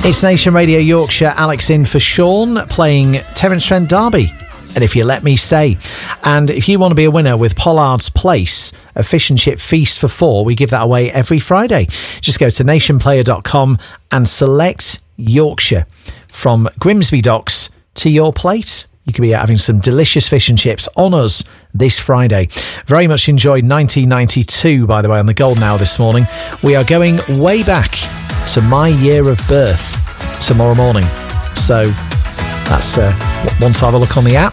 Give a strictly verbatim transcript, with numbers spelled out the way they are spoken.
It's Nation Radio Yorkshire. Alex in for Sean, playing Terence Trent Derby. And If You Let Me Stay. And if you want to be a winner with Pollard's Place, a fish and chip feast for four, we give that away every Friday. Just go to nation player dot com and select Yorkshire. From Grimsby Docks to your plate. You could be having some delicious fish and chips on us this Friday. Very much enjoyed nineteen ninety-two, by the way, on the Golden Hour this morning. We are going way back to my year of birth tomorrow morning. So that's uh, one to have a look on the app.